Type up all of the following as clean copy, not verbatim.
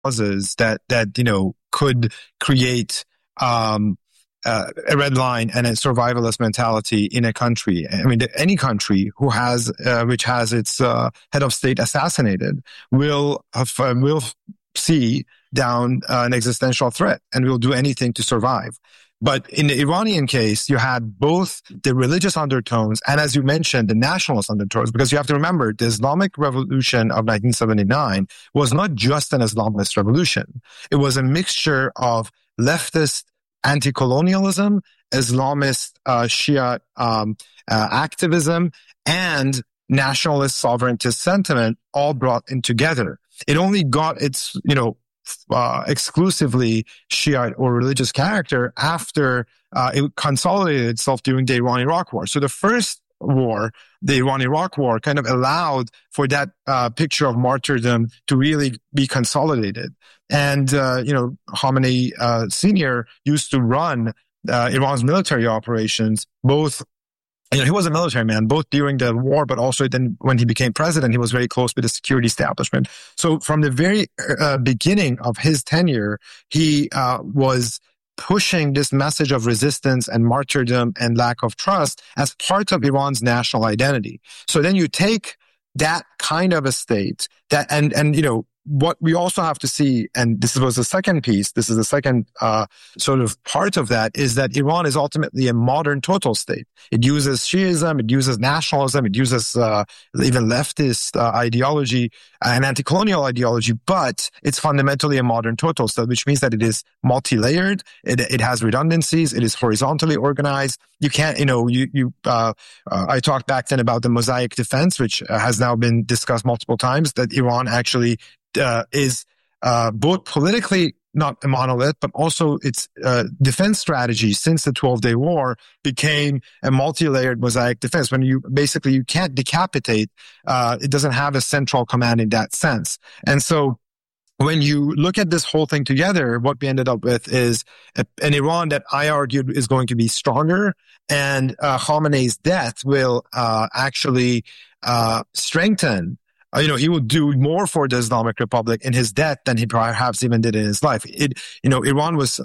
causes that could create a red line and a survivalist mentality in a country. I mean, any country which has its head of state assassinated will see down an existential threat and will do anything to survive. But in the Iranian case, you had both the religious undertones and, as you mentioned, the nationalist undertones, because you have to remember the Islamic Revolution of 1979 was not just an Islamist revolution. It was a mixture of leftist anti-colonialism, Islamist Shia activism, and nationalist sovereigntist sentiment all brought in together. It only got its, exclusively Shiite or religious character after it consolidated itself during the Iran-Iraq War. So the first war, the Iran-Iraq War, kind of allowed for that picture of martyrdom to really be consolidated. And, Khamenei Sr. used to run Iran's military operations, both. He was a military man, both during the war, but also then when he became president, he was very close with the security establishment. So from the very beginning of his tenure, he was pushing this message of resistance and martyrdom and lack of trust as part of Iran's national identity. So then you take that kind of a state what we also have to see, and this was the second piece, this is the second sort of part of that, is that Iran is ultimately a modern total state. It uses Shiism, it uses nationalism, it uses even leftist ideology and anti-colonial ideology, but it's fundamentally a modern total state, which means that it is multi-layered, it has redundancies, it is horizontally organized. You can't, I talked back then about the mosaic defense, which has now been discussed multiple times, that Iran actually is both politically not a monolith, but also its defense strategy since the 12-Day War became a multi-layered mosaic defense. When you can't decapitate, it doesn't have a central command in that sense. And so when you look at this whole thing together, what we ended up with is an Iran that I argued is going to be stronger, and Khamenei's death will actually strengthen. He would do more for the Islamic Republic in his death than he perhaps even did in his life. Iran was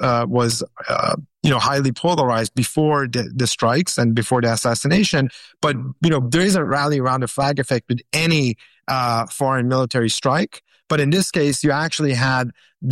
highly polarized before the strikes and before the assassination. But, there is a rally around the flag effect with any foreign military strike. But in this case, you actually had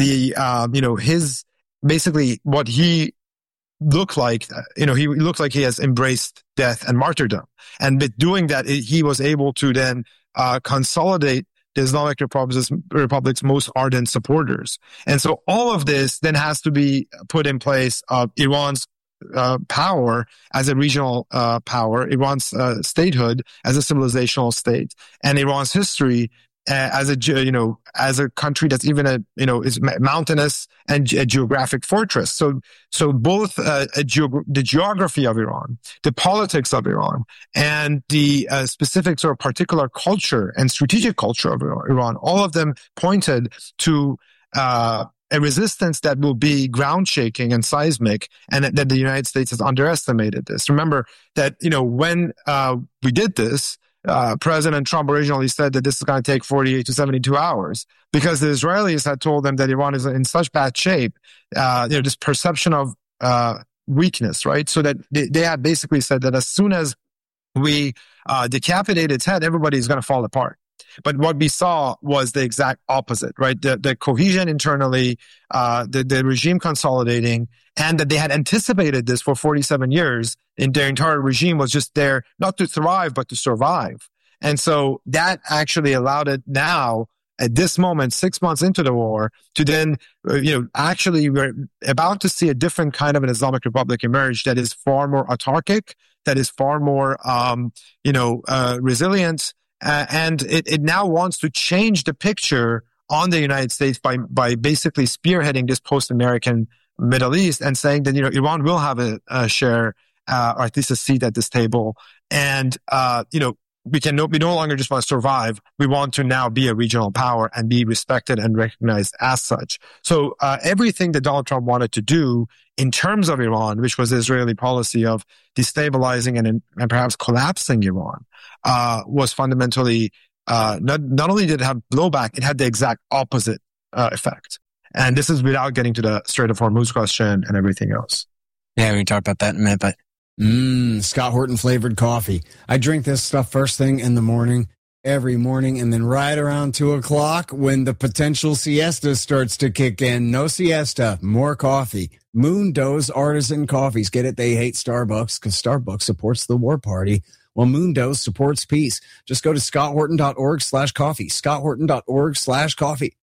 his basically what he looked like, he looked like he has embraced death and martyrdom. And with doing that, he was able to then consolidate the Islamic Republic's most ardent supporters. And so all of this then has to be put in place of Iran's power as a regional power, Iran's statehood as a civilizational state, and Iran's history as a country that's even is mountainous and a geographic fortress. So both the geography of Iran, the politics of Iran, and the specific sort of particular culture and strategic culture of Iran, all of them pointed to a resistance that will be ground shaking and seismic, and that the United States has underestimated this. Remember that when we did this, President Trump originally said that this is going to take 48 to 72 hours because the Israelis had told them that Iran is in such bad shape, this perception of weakness, right? So that they had basically said that as soon as we decapitate its head, everybody's going to fall apart. But what we saw was the exact opposite, right? The cohesion internally, the regime consolidating, and that they had anticipated this for 47 years. And their entire regime was just there not to thrive, but to survive. And so that actually allowed it now, at this moment, 6 months into the war, to then, actually we're about to see a different kind of an Islamic Republic emerge that is far more autarkic, that is far more, resilient. And it now wants to change the picture on the United States by basically spearheading this post-American Middle East and saying that, Iran will have a share, or at least a seat at this table. And, we no longer just want to survive. We want to now be a regional power and be respected and recognized as such. So, everything that Donald Trump wanted to do in terms of Iran, which was the Israeli policy of destabilizing and perhaps collapsing Iran, was fundamentally, not only did it have blowback, it had the exact opposite effect. And this is without getting to the Strait of Hormuz question and everything else. Yeah, we can talk about that in a minute, but Scott Horton flavored coffee. I drink this stuff first thing in the morning, every morning, and then right around 2:00 when the potential siesta starts to kick in. No siesta, more coffee. Moondo's Artisan Coffees. Get it? They hate Starbucks because Starbucks supports the war party. Well, Moondo's supports peace. Just go to scotthorton.org/coffee. scotthorton.org/coffee.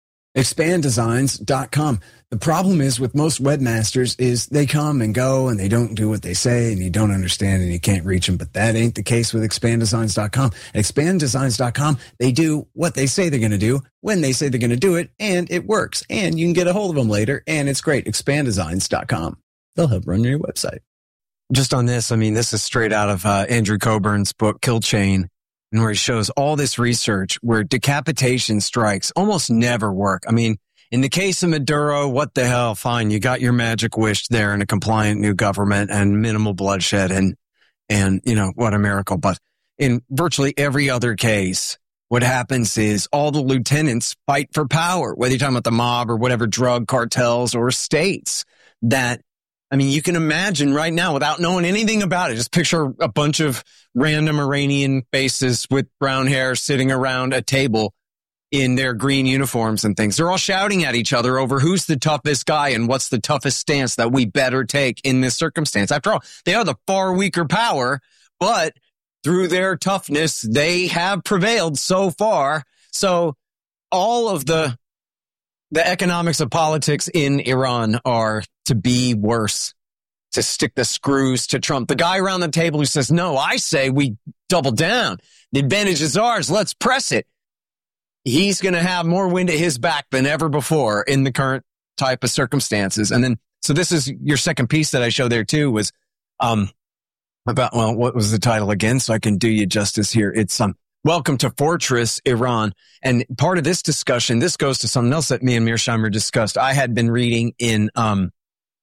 expanddesigns.com. The problem is with most webmasters is they come and go and they don't do what they say and you don't understand and you can't reach them. But that ain't the case with expanddesigns.com. At expanddesigns.com, they do what they say they're going to do when they say they're going to do it, and it works. And you can get a hold of them later, and it's great. expanddesigns.com. They'll help run your website. just on this, I mean, this is straight out of Andrew Coburn's book, Kill Chain, and where he shows all this research where decapitation strikes almost never work. I mean, in the case of Maduro, what the hell? Fine. You got your magic wish there in a compliant new government and minimal bloodshed and, you know, what a miracle. But in virtually every other case, what happens is all the lieutenants fight for power, whether you're talking about the mob or whatever drug cartels or states that, I mean, you can imagine right now without knowing anything about it, just picture a bunch of random Iranian faces with brown hair sitting around a table in their green uniforms and things. They're all shouting at each other over who's the toughest guy and what's the toughest stance that we better take in this circumstance. After all, they are the far weaker power, but through their toughness, they have prevailed so far. So all of the economics of politics in Iran are to be worse, to stick the screws to Trump. The guy around the table who says, no, I say we double down. The advantage is ours. Let's press it. He's going to have more wind at his back than ever before in the current type of circumstances. And then, so this is your second piece that I showed there too was, about, well, what was the title again? So I can do you justice here. It's, Welcome to Fortress Iran. And part of this discussion, this goes to something else that me and Mearsheimer discussed. I had been reading in Ali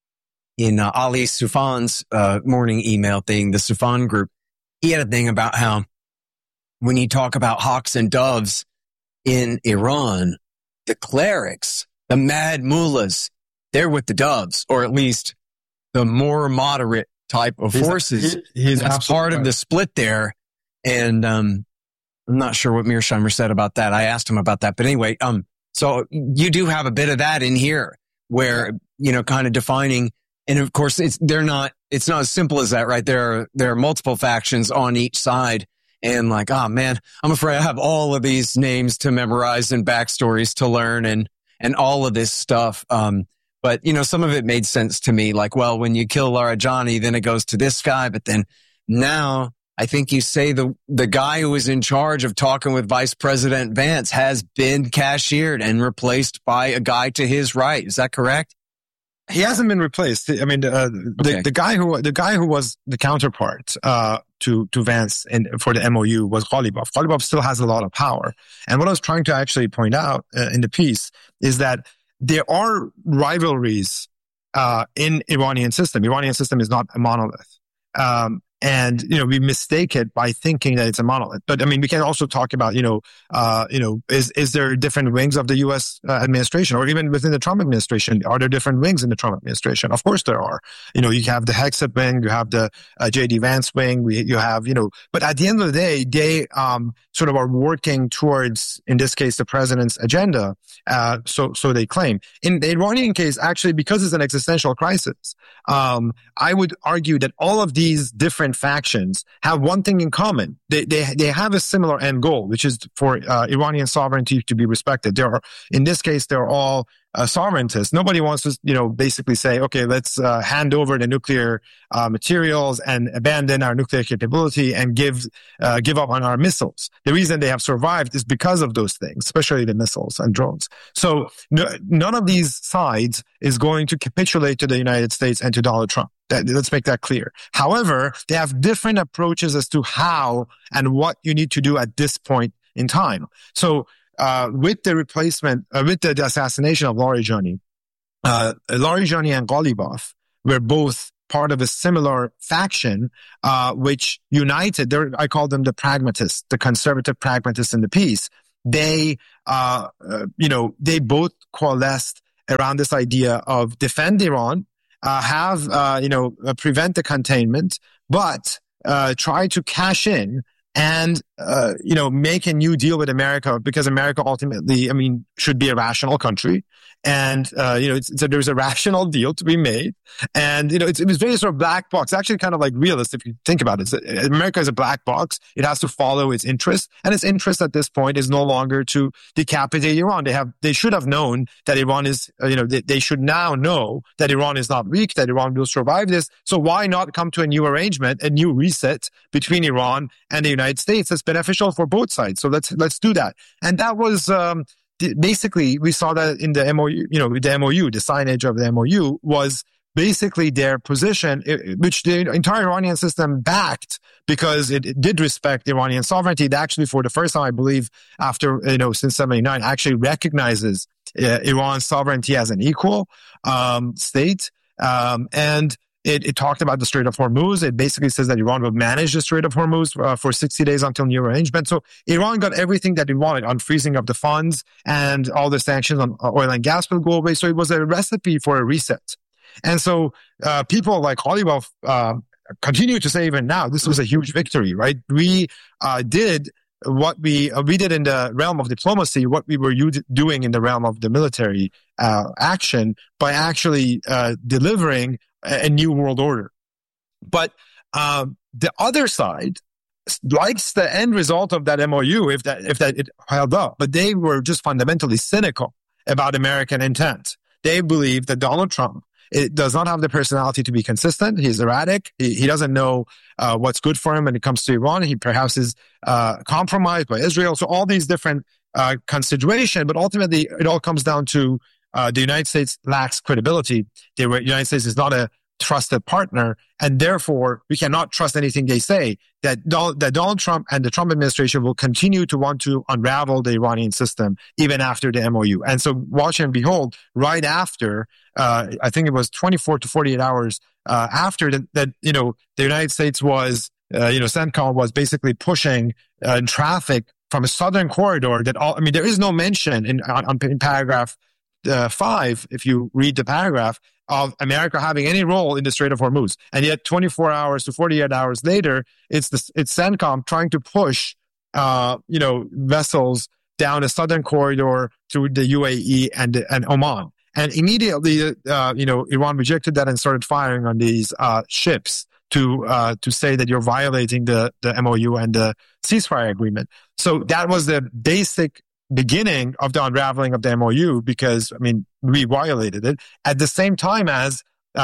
Soufan's, morning email thing, the Soufan group. He had a thing about how when you talk about hawks and doves in Iran, the clerics, the mad mullahs, they're with the doves, or at least the more moderate type of forces. That's part of the split there. And, I'm not sure what Mearsheimer said about that. I asked him about that. But anyway, so you do have a bit of that in here where, you know, kind of defining, and of course it's not as simple as that, right? There are multiple factions on each side. And like, oh man, I'm afraid I have all of these names to memorize and backstories to learn and all of this stuff. But you know, some of it made sense to me. Like, well, when you kill Larijani, then it goes to this guy. But then now I think you say the guy who was in charge of talking with Vice President Vance has been cashiered and replaced by a guy to his right. Is that correct? He hasn't been replaced. I mean, the guy who was the counterpart to Vance and for the MOU was Ghalibaf. Ghalibaf still has a lot of power. And what I was trying to actually point out in the piece is that there are rivalries in Iranian system. Iranian system is not a monolith. And, you know, we mistake it by thinking that it's a monolith. But I mean, we can also talk about, is there different wings of the U.S. administration, or even within the Trump administration? Are there different wings in the Trump administration? Of course there are. You know, you have the Hegseth wing, you have the J.D. Vance wing, you have, but at the end of the day, they sort of are working towards, in this case, the president's agenda. So they claim. In the Iranian case, actually, because it's an existential crisis, I would argue that all of these different factions have one thing in common. They have a similar end goal, which is for Iranian sovereignty to be respected. In this case, they're all sovereigntists. Nobody wants to, basically say, okay, let's hand over the nuclear materials and abandon our nuclear capability and give up on our missiles. The reason they have survived is because of those things, especially the missiles and drones. So none of these sides is going to capitulate to the United States and to Donald Trump. Let's make that clear. However, they have different approaches as to how and what you need to do at this point in time. So with the assassination of Larijani and Ghalibaf were both part of a similar faction, which united. I call them the pragmatists, the conservative pragmatists in the piece. they, they both coalesced around this idea of defend Iran, prevent the containment, but try to cash in and, make a new deal with America, because America ultimately, should be a rational country. And, there's a rational deal to be made. And, it was very sort of black box, actually kind of like realist if you think about it. America is a black box. It has to follow its interest. And its interest at this point is no longer to decapitate Iran. They should have known that Iran is, they should now know that Iran is not weak, that Iran will survive this. So why not come to a new arrangement, a new reset between Iran and the United States that's beneficial for both sides? So let's do that. And that was, basically, we saw that in the MOU, the MOU, the signage of the MOU was basically their position, which the entire Iranian system backed because it did respect Iranian sovereignty. It actually, for the first time, I believe, after, since 79, actually recognizes Iran's sovereignty as an equal state. And it talked about the Strait of Hormuz. It basically says that Iran will manage the Strait of Hormuz for 60 days until new arrangement. So Iran got everything that it wanted: unfreezing of the funds, and all the sanctions on oil and gas will go away. So it was a recipe for a reset. And so people like Hollywell continue to say even now, this was a huge victory, right? We did what we did in the realm of diplomacy, what we were doing in the realm of the military action, by actually delivering a new world order. But the other side likes the end result of that MOU if that it held up, but they were just fundamentally cynical about American intent. They believe that Donald Trump, it does not have the personality to be consistent. He's erratic. He doesn't know what's good for him when it comes to Iran. He perhaps is compromised by Israel. So all these different considerations, but ultimately it all comes down to the United States lacks credibility. The United States is not a trusted partner, and therefore we cannot trust anything they say. That Donald Trump and the Trump administration will continue to want to unravel the Iranian system even after the MOU. And so, watch and behold, right after, I think it was 24 to 48 hours after that, the United States was, CENTCOM was basically pushing traffic from a southern corridor there is no mention in paragraph 5, if you read the paragraph, of America having any role in the Strait of Hormuz. And yet 24 hours to 48 hours later, it's CENTCOM trying to push, vessels down a southern corridor through the UAE and Oman. And immediately, Iran rejected that and started firing on these ships to say that you're violating the MOU and the ceasefire agreement. So that was the basic beginning of the unraveling of the MOU, because, we violated it at the same time as,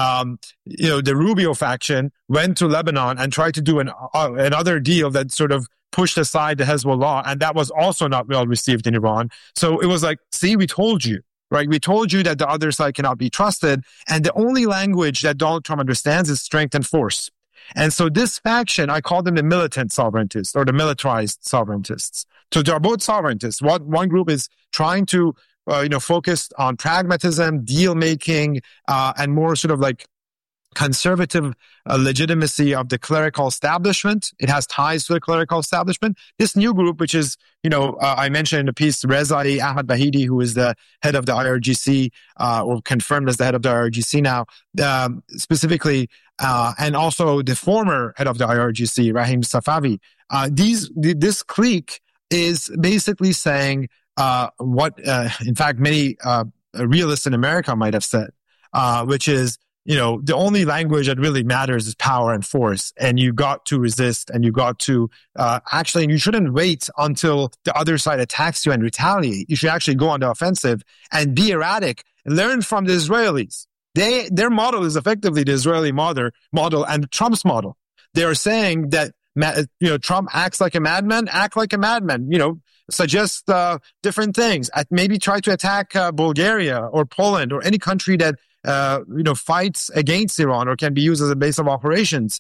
the Rubio faction went to Lebanon and tried to do another deal that sort of pushed aside the Hezbollah. And that was also not well received in Iran. So it was like, see, we told you, right? We told you that the other side cannot be trusted. And the only language that Donald Trump understands is strength and force. And so this faction, I call them the militant sovereigntists or the militarized sovereigntists. So they're both sovereigntists. One group is trying to, focus on pragmatism, deal making, and more sort of like conservative legitimacy of the clerical establishment. It has ties to the clerical establishment. This new group, which is, I mentioned in the piece, Rezai Ahmad Bahidi, who is the head of the IRGC, or confirmed as the head of the IRGC now, specifically, and also the former head of the IRGC, Rahim Safavi. This clique is basically saying what, in fact, many realists in America might have said, which is, the only language that really matters is power and force. And you got to resist, and you got to, and you shouldn't wait until the other side attacks you and retaliate. You should actually go on the offensive and be erratic. Learn from the Israelis. Their model is effectively the Israeli model and Trump's model. They are saying that, Trump acts like a madman, act like a madman, suggest, different things. Maybe try to attack, Bulgaria or Poland or any country that, fights against Iran or can be used as a base of operations.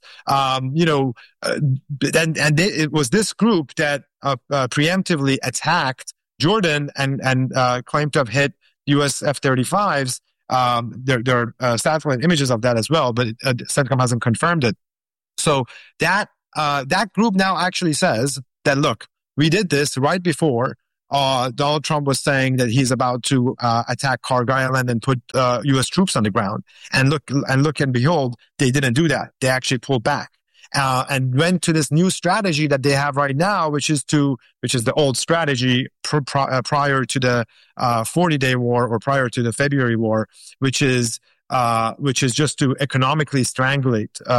It was this group that preemptively attacked Jordan and claimed to have hit U.S. F-35s. There are satellite images of that as well, but CENTCOM hasn't confirmed it. So that group now actually says that, look, we did this right before Donald Trump was saying that he's about to attack Cargill Island and put U.S. troops on the ground. And look and behold, they didn't do that. They actually pulled back. And went to this new strategy that they have right now, which is the old strategy prior to the 40-day war or prior to the February war, which is just to economically strangle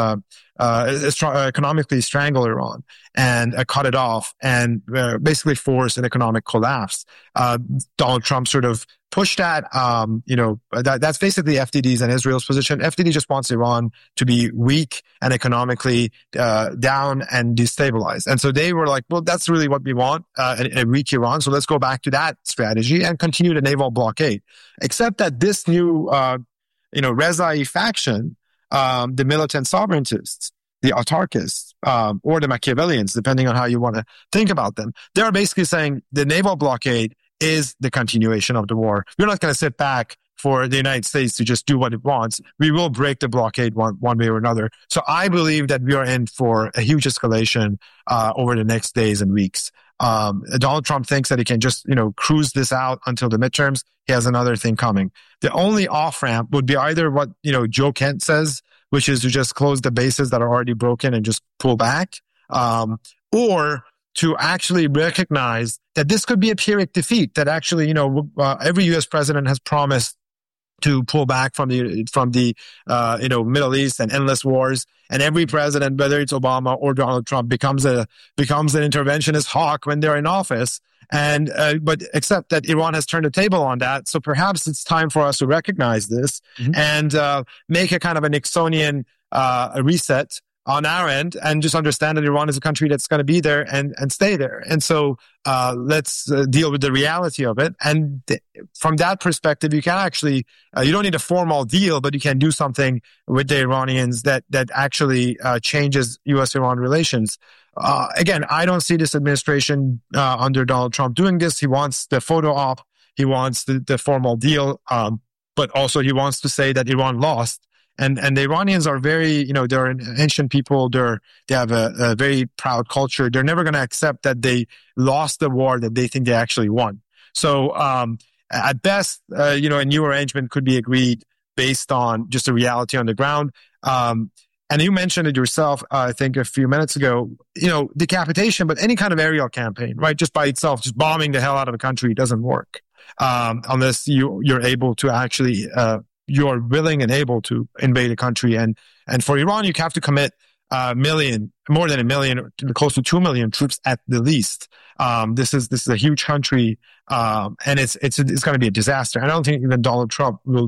Iran and cut it off and basically force an economic collapse. Donald Trump sort of pushed that. That's basically FDD's and Israel's position. FDD just wants Iran to be weak and economically down and destabilized. And so they were like, well, that's really what we want, a weak Iran. So let's go back to that strategy and continue the naval blockade. Except that this new Rezai faction, the militant sovereigntists, the autarkists, or the Machiavellians, depending on how you want to think about them, they're basically saying the naval blockade is the continuation of the war. We're not going to sit back for the United States to just do what it wants. We will break the blockade one way or another. So I believe that we are in for a huge escalation over the next days and weeks. Donald Trump thinks that he can just, cruise this out until the midterms. He has another thing coming. The only off-ramp would be either what, Joe Kent says, which is to just close the bases that are already broken and just pull back, or to actually recognize that this could be a Pyrrhic defeat, that actually, every U.S. president has promised to pull back from the Middle East and endless wars. And every president, whether it's Obama or Donald Trump, becomes an interventionist hawk when they're in office. And but except that Iran has turned the table on that, so perhaps it's time for us to recognize this and make a kind of a Nixonian reset on our end, and just understand that Iran is a country that's going to be there and stay there. And so let's deal with the reality of it. And from that perspective, you can actually, you don't need a formal deal, but you can do something with the Iranians that actually changes U.S.-Iran relations. Again, I don't see this administration under Donald Trump doing this. He wants the photo op. He wants the formal deal. But also he wants to say that Iran lost. And the Iranians are very, they're an ancient people. They have a very proud culture. They're never going to accept that they lost the war that they think they actually won. So, at best, a new arrangement could be agreed based on just the reality on the ground. And you mentioned it yourself, I think a few minutes ago, decapitation, but any kind of aerial campaign, right? Just by itself, just bombing the hell out of a country doesn't work. Unless you're able to actually, you're willing and able to invade a country. And for Iran, you have to commit more than 1 million, close to 2 million troops at the least. This is a huge country, and it's going to be a disaster. I don't think even Donald Trump will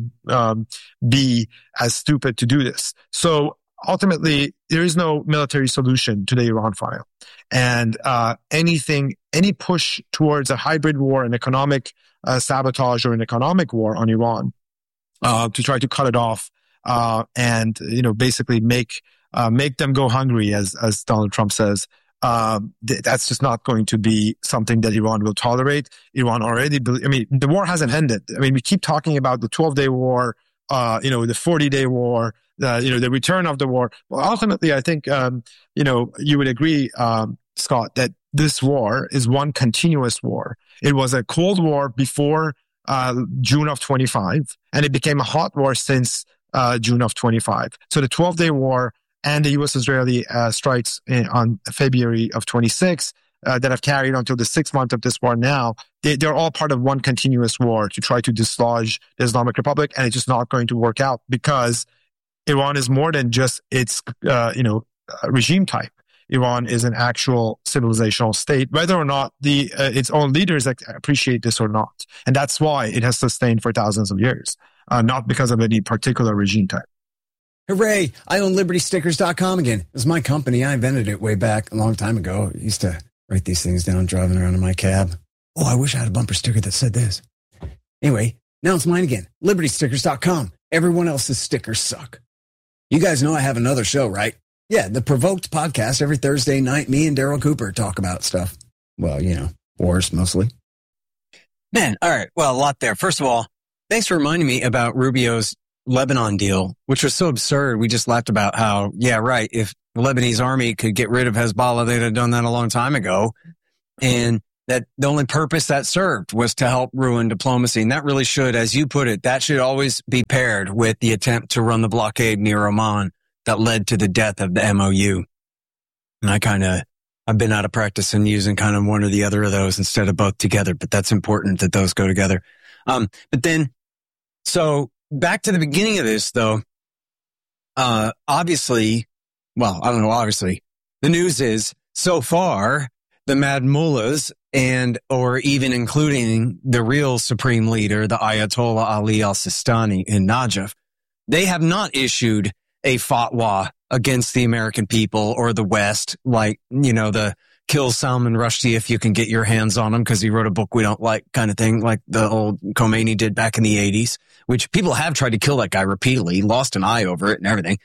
be as stupid to do this. So ultimately, there is no military solution to the Iran file, and any push towards a hybrid war, an economic sabotage, or an economic war on Iran, to try to cut it off, and basically make them go hungry, as Donald Trump says. That's just not going to be something that Iran will tolerate. Iran already, the war hasn't ended. We keep talking about the 12-day war, the 40-day war, the return of the war. Well, ultimately, I think, you would agree, Scott, that this war is one continuous war. It was a Cold War before June of 25, and it became a hot war since June of 25. So the 12-day war and the U.S.-Israeli strikes on February of 26 that have carried until the 6th month of this war now, they're all part of one continuous war to try to dislodge the Islamic Republic, and it's just not going to work out because Iran is more than just its regime type. Iran is an actual civilizational state, whether or not its own leaders appreciate this or not. And that's why it has sustained for thousands of years, not because of any particular regime type. Hooray! I own LibertyStickers.com again. It's my company. I invented it way back a long time ago. I used to write these things down driving around in my cab. Oh, I wish I had a bumper sticker that said this. Anyway, now it's mine again. LibertyStickers.com. Everyone else's stickers suck. You guys know I have another show, right? Yeah, the Provoked podcast. Every Thursday night, me and Daryl Cooper talk about stuff. Well, wars mostly. Man, all right. Well, a lot there. First of all, thanks for reminding me about Rubio's Lebanon deal, which was so absurd. We just laughed about how, yeah, right, if the Lebanese army could get rid of Hezbollah, they'd have done that a long time ago. And that the only purpose that served was to help ruin diplomacy. And that really should, as you put it, that should always be paired with the attempt to run the blockade near Oman that led to the death of the MOU. And I've been out of practice in using kind of one or the other of those instead of both together, but that's important that those go together. But then, so back to the beginning of this though, obviously, the news is so far the Mad Mullahs or even including the real supreme leader, the Ayatollah Ali al-Sistani in Najaf, they have not issued a fatwa against the American people or the West, like, the kill Salman Rushdie if you can get your hands on him because he wrote a book we don't like kind of thing, like the old Khomeini did back in the 80s, which people have tried to kill that guy repeatedly, lost an eye over it and everything.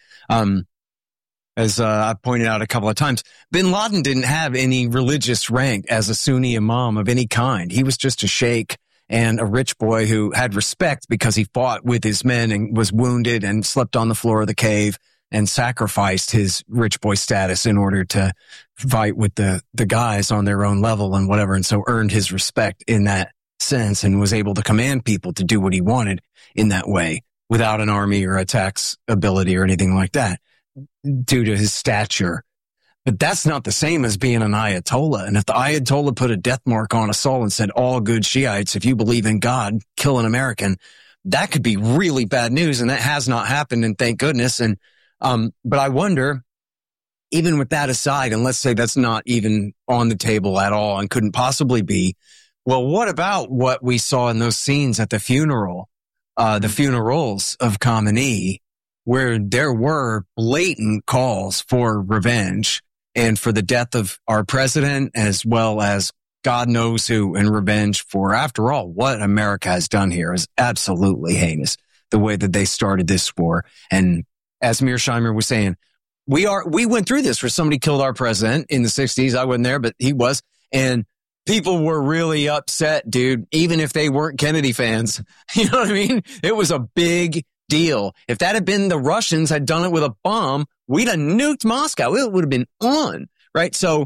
As I pointed out a couple of times, bin Laden didn't have any religious rank as a Sunni imam of any kind. He was just a sheikh and a rich boy who had respect because he fought with his men and was wounded and slept on the floor of the cave and sacrificed his rich boy status in order to fight with the guys on their own level and whatever. And so earned his respect in that sense and was able to command people to do what he wanted in that way without an army or a tax ability or anything like that due to his stature. But that's not the same as being an Ayatollah. And if the Ayatollah put a death mark on us all and said, all good Shiites, if you believe in God, kill an American, that could be really bad news. And that has not happened. And thank goodness. And but I wonder, even with that aside, and let's say that's not even on the table at all and couldn't possibly be, well, what about what we saw in those scenes at the funerals of Khamenei, where there were blatant calls for revenge and for the death of our president, as well as God knows who, and revenge for, after all, what America has done here is absolutely heinous, the way that they started this war. And as Mearsheimer was saying, we went through this where somebody killed our president in the 60s. I wasn't there, but he was. And people were really upset, dude, even if they weren't Kennedy fans. You know what I mean? It was a big deal. If that had been the Russians had done it with a bomb, we'd have nuked Moscow. It would have been on, right? So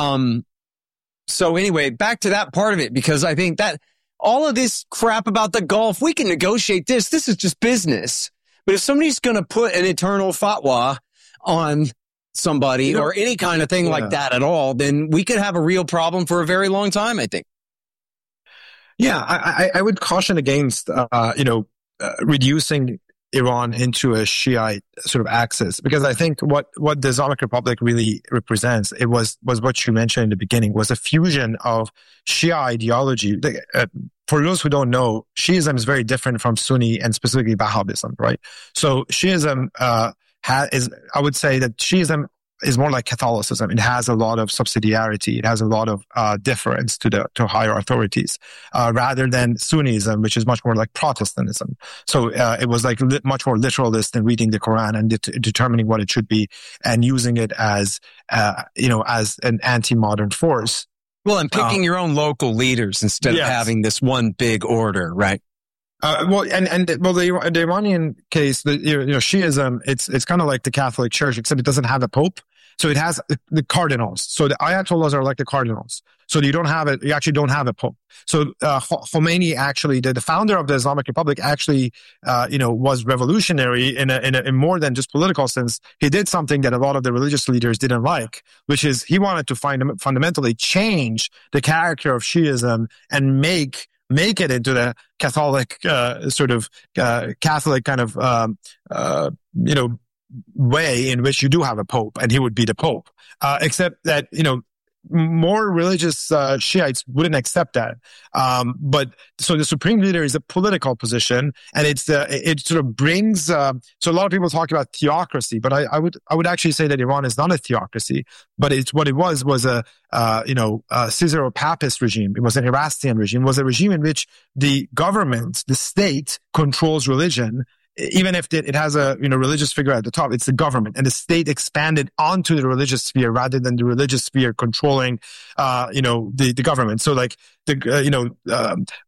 anyway, back to that part of it, because I think that all of this crap about the Gulf, we can negotiate this. This is just business. But if somebody's going to put an eternal fatwa on somebody or any kind of thing like that at all, then we could have a real problem for a very long time, I think. Yeah, I would caution against, reducing Iran into a Shiite sort of axis, because I think what the Islamic Republic really represents, it was what you mentioned in the beginning, was a fusion of Shia ideology. For those who don't know, Shiism is very different from Sunni and specifically Wahhabism, right? So Shiism I would say that Shiism is more like Catholicism. It has a lot of subsidiarity. It has a lot of deference to higher authorities, rather than Sunnism, which is much more like Protestantism. So it was like much more literalist in reading the Quran and determining what it should be and using it as as an anti-modern force. Well, and picking your own local leaders instead of having this one big order, right? The Iranian case, Shiism, it's kind of like the Catholic Church, except it doesn't have a pope. So it has the cardinals. So the Ayatollahs are like the cardinals. So you actually don't have a pope. So Khomeini, actually, the founder of the Islamic Republic, actually, was revolutionary in more than just political sense. He did something that a lot of the religious leaders didn't like, which is he wanted to fundamentally change the character of Shiism and make it into the Catholic Catholic kind of way in which you do have a pope, and he would be the pope. Except that more religious Shiites wouldn't accept that. But so the supreme leader is a political position, and it sort of brings. So a lot of people talk about theocracy, but I would actually say that Iran is not a theocracy, but what it was a Caesaro-Papist regime. It was an Erastian regime. It was a regime in which the government, the state, controls religion. Even if it has a religious figure at the top, it's the government, and the state expanded onto the religious sphere rather than the religious sphere controlling the government. So like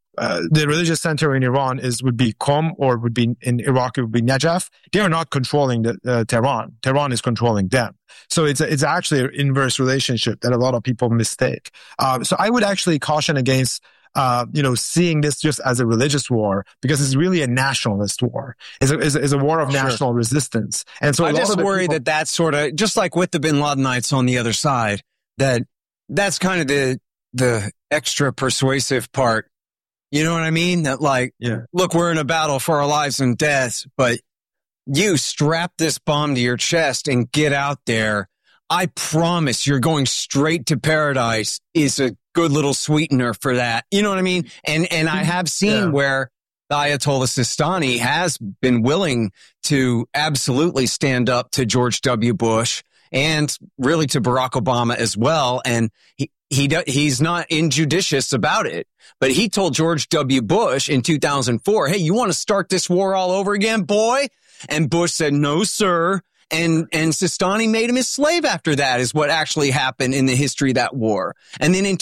the religious center in Iran would be Qom, or would be in Iraq, it would be Najaf. They are not controlling Tehran. Tehran is controlling them. So it's actually an inverse relationship that a lot of people mistake. So I would actually caution against seeing this just as a religious war, because it's really a nationalist war. It's a war of national resistance. And so I just worry that that's sort of just like with the Bin Ladenites on the other side, that's kind of the extra persuasive part. You know what I mean? That look, we're in a battle for our lives and deaths, but you strap this bomb to your chest and get out there. I promise you're going straight to paradise is a good little sweetener for that. You know what I mean? And I have seen where the Ayatollah Sistani has been willing to absolutely stand up to George W. Bush and really to Barack Obama as well. And he's not injudicious about it, but he told George W. Bush in 2004, hey, you want to start this war all over again, boy? And Bush said, no, sir. And Sistani made him his slave after that, is what actually happened in the history of that war. And then in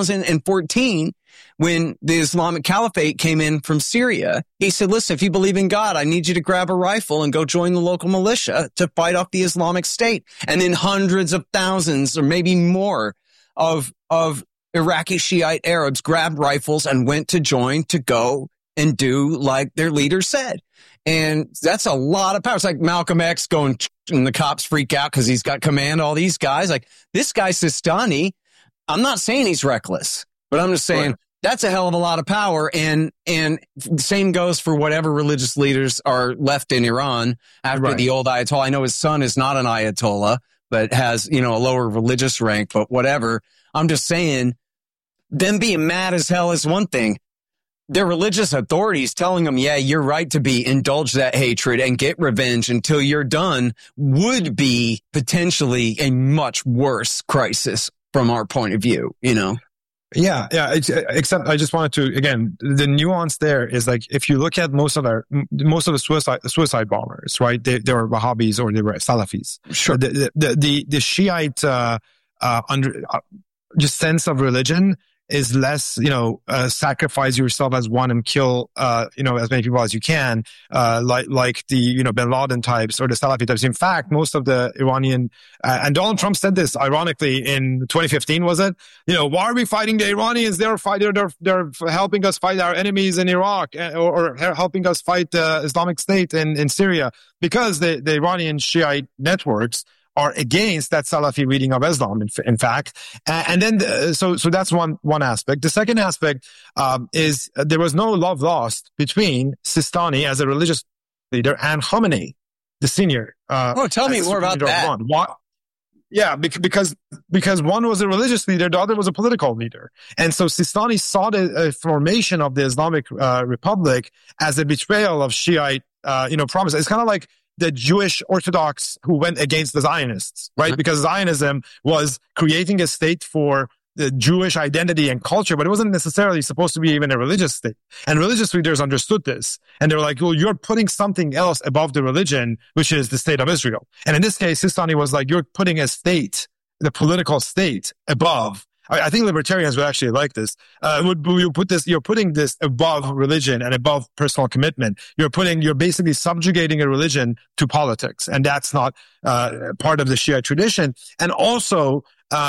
2014, when the Islamic Caliphate came in from Syria, he said, listen, if you believe in God, I need you to grab a rifle and go join the local militia to fight off the Islamic State. And then hundreds of thousands, or maybe more, of Iraqi Shiite Arabs grabbed rifles and went to join to go and do like their leader said. And that's a lot of power. It's like Malcolm X going, and the cops freak out because he's got command, all these guys. Like this guy Sistani, I'm not saying he's reckless, but I'm just saying that's a hell of a lot of power. And same goes for whatever religious leaders are left in Iran after the old Ayatollah. I know his son is not an Ayatollah, but has, a lower religious rank, but whatever. I'm just saying, them being mad as hell is one thing. Their religious authorities telling them, yeah, you're right to indulge that hatred and get revenge until you're done would be potentially a much worse crisis from our point of view, Yeah. Except I just wanted to, again, the nuance there is like, if you look at most of the suicide bombers, right? They were Wahhabis or they were Salafis. Sure. The Shiite, just sense of religion is less, sacrifice yourself as one and kill, as many people as you can, like the, Bin Laden types or the Salafi types. In fact, most of the Iranian, and Donald Trump said this ironically in 2015, was it? Why are we fighting the Iranians? They're helping us fight our enemies in Iraq, or helping us fight the Islamic State in Syria, because the Iranian Shiite networks are against that Salafi reading of Islam, in fact. And then, so that's one aspect. The second aspect, is there was no love lost between Sistani as a religious leader and Khamenei, the senior. Tell me more about that. Yeah, because one was a religious leader, the other was a political leader. And so Sistani saw the formation of the Islamic Republic as a betrayal of Shiite, promise. It's kind of like the Jewish Orthodox who went against the Zionists, right? Because Zionism was creating a state for the Jewish identity and culture, but it wasn't necessarily supposed to be even a religious state. And religious leaders understood this. And they were like, well, you're putting something else above the religion, which is the state of Israel. And in this case, Sistani was like, you're putting a state, the political state, above. I think libertarians would actually like this. You're putting this above religion and above personal commitment. You're basically subjugating a religion to politics. And that's not, part of the Shia tradition. And also,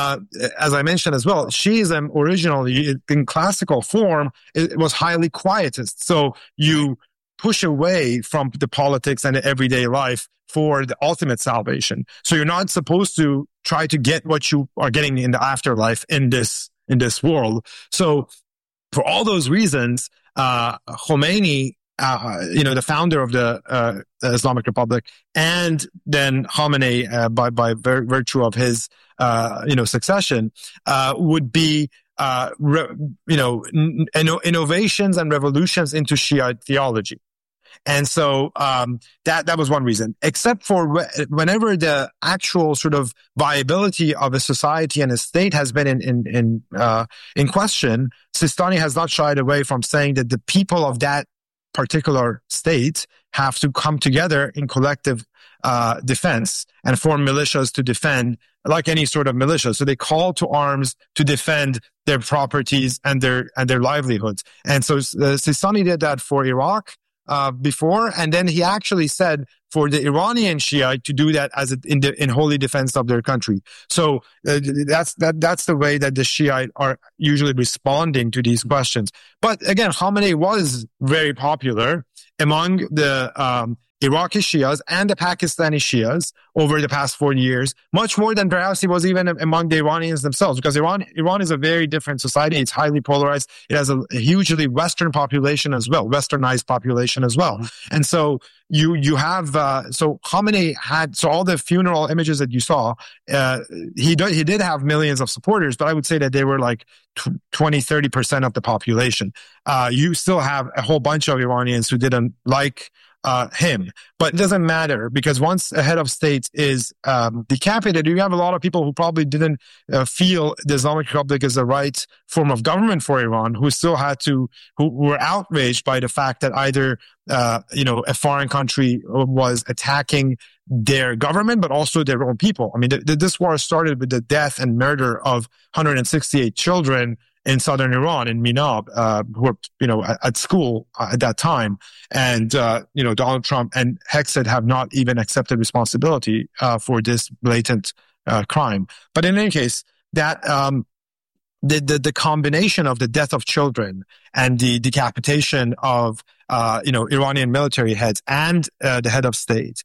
as I mentioned as well, Shiism originally in classical form, it was highly quietist. So you push away from the politics and the everyday life for the ultimate salvation. So you're not supposed to try to get what you are getting in the afterlife in this world. So for all those reasons, Khomeini, the founder of the Islamic Republic, and then Khamenei, by virtue of his, succession, would be, innovations and revolutions into Shiite theology. And so, that was one reason, except for whenever the actual sort of viability of a society and a state has been in question, Sistani has not shied away from saying that the people of that particular state have to come together in collective defense and form militias to defend like any sort of militia. So they call to arms to defend their properties and their livelihoods. And so Sistani did that for Iraq before, and then he actually said for the Iranian Shiite to do that as in holy defense of their country. So that's the way that the Shiite are usually responding to these questions. But again, Khamenei was very popular among the Iraqi Shias and the Pakistani Shias over the past 40 years, much more than perhaps he was even among the Iranians themselves, because Iran is a very different society. It's highly polarized. It has a hugely Western population as well, Westernized population as well. And so you have, so Khamenei had, so all the funeral images that you saw, he did have millions of supporters, but I would say that they were like 20-30% of the population. You still have a whole bunch of Iranians who didn't like him. But it doesn't matter, because once a head of state is decapitated, you have a lot of people who probably didn't feel the Islamic Republic is the right form of government for Iran, who still had to, who were outraged by the fact that either a foreign country was attacking their government, but also their own people. I mean, this war started with the death and murder of 168 children in southern Iran, in Minab, who were, at school at that time. And, Donald Trump and Hexed have not even accepted responsibility for this blatant crime. But in any case, that the combination of the death of children and the decapitation of Iranian military heads and the head of state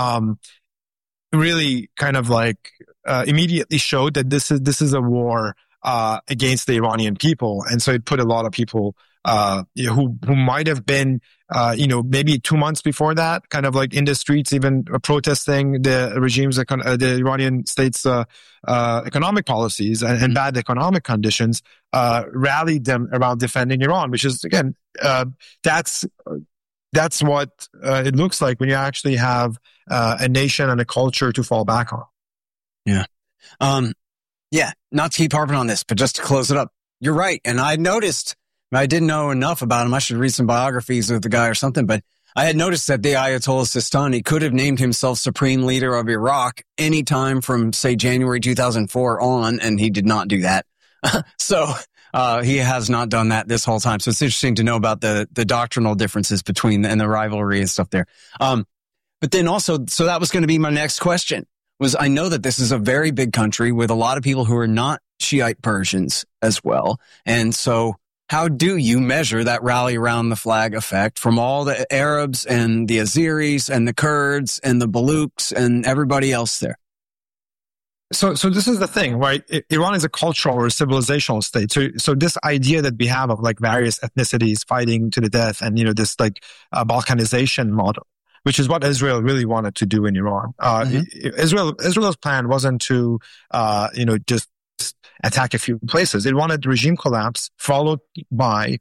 really kind of like immediately showed that this is a war against the Iranian people. And so it put a lot of people who might have been maybe 2 months before that, kind of like in the streets, even protesting the regime's the Iranian state's economic policies and bad economic conditions, rallied them around defending Iran, which is, again, that's what it looks like when you actually have a nation and a culture to fall back on. Yeah. Yeah, not to keep harping on this, but just to close it up, you're right. And I noticed, I didn't know enough about him. I should read some biographies of the guy or something, but I had noticed that the Ayatollah Sistani could have named himself supreme leader of Iraq anytime from, say, January 2004 on, and he did not do that. So he has not done that this whole time. So it's interesting to know about the doctrinal differences between and the rivalry and stuff there. But then also, so that was going to be my next question. Was I know that this is a very big country with a lot of people who are not Shiite Persians as well. And so how do you measure that rally around the flag effect from all the Arabs and the Azeris and the Kurds and the Baluchs and everybody else there? So this is the thing, right? Iran is a cultural or a civilizational state. So this idea that we have of like various ethnicities fighting to the death and, this like Balkanization model, which is what Israel really wanted to do in Iran. Israel's plan wasn't to, just attack a few places. It wanted regime collapse followed by,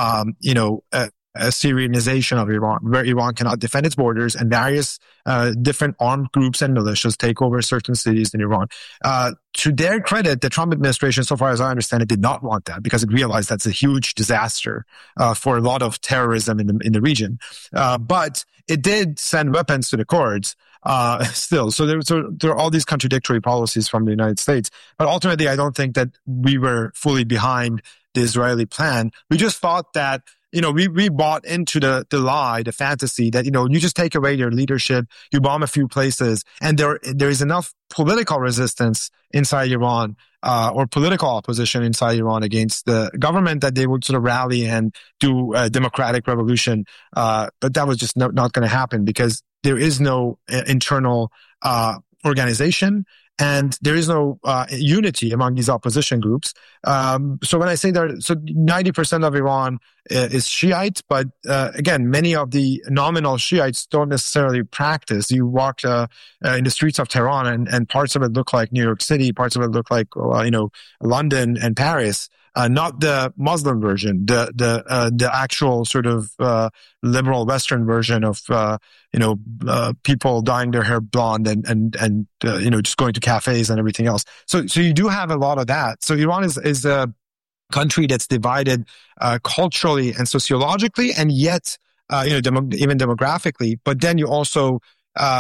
a Syrianization of Iran, where Iran cannot defend its borders and various different armed groups and militias take over certain cities in Iran. To their credit, the Trump administration, so far as I understand it, did not want that because it realized that's a huge disaster for a lot of terrorism in the region. But it did send weapons to the Kurds still. So there are all these contradictory policies from the United States. But ultimately, I don't think that we were fully behind the Israeli plan. We just thought that we bought into the lie, the fantasy that, you just take away their leadership, you bomb a few places, and there is enough political resistance inside Iran, or political opposition inside Iran against the government that they would sort of rally and do a democratic revolution. But that was just not going to happen because there is no internal, organization. And there is no unity among these opposition groups. So when I say that, 90% of Iran is Shiite, but again, many of the nominal Shiites don't necessarily practice. You walk in the streets of Tehran, and parts of it look like New York City, parts of it look like London and Paris. Not the Muslim version, the actual sort of liberal Western version of people dyeing their hair blonde and just going to cafes and everything else. So you do have a lot of that. So Iran is a country that's divided culturally and sociologically, and yet even demographically. But then you also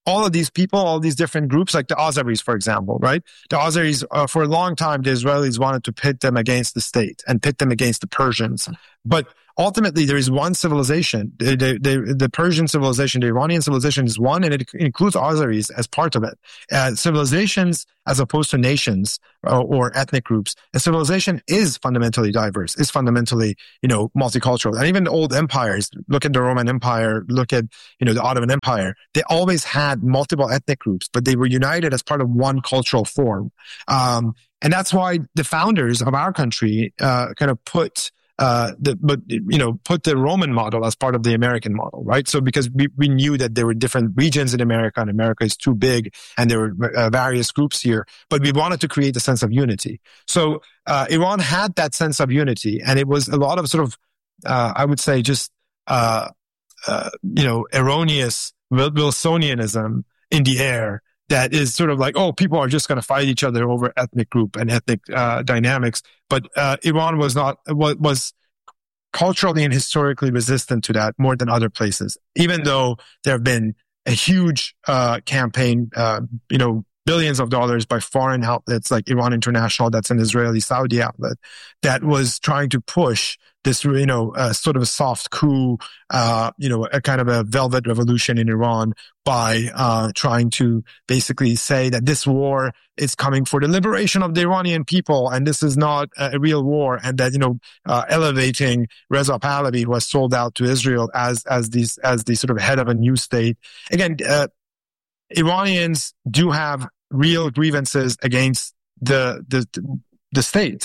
all of these people, all these different groups, like the Azeris, for example, right? The Azeris, for a long time, the Israelis wanted to pit them against the state and pit them against the Persians. But ultimately, there is one civilization. The Persian civilization, the Iranian civilization is one, and it includes Azeris as part of it. Civilizations, as opposed to nations or ethnic groups, a civilization is fundamentally diverse, is fundamentally, multicultural. And even the old empires, look at the Roman Empire, look at, the Ottoman Empire, they always had multiple ethnic groups, but they were united as part of one cultural form. And that's why the founders of our country, kind of put the Roman model as part of the American model, right? So because we knew that there were different regions in America, and America is too big, and there were various groups here, but we wanted to create a sense of unity. So Iran had that sense of unity, and it was a lot of sort of, I would say, just erroneous Wilsonianism in the air. That is sort of like, oh, people are just going to fight each other over ethnic group and ethnic dynamics. But Iran was culturally and historically resistant to that more than other places, even though there have been a huge campaign, billions of dollars by foreign outlets like Iran International, that's an Israeli Saudi outlet, that was trying to push this, sort of a soft coup, a kind of a velvet revolution in Iran by trying to basically say that this war is coming for the liberation of the Iranian people, and this is not a real war, and that, elevating Reza Pahlavi, who has sold out to Israel as the sort of head of a new state. Again, Iranians do have real grievances against the state.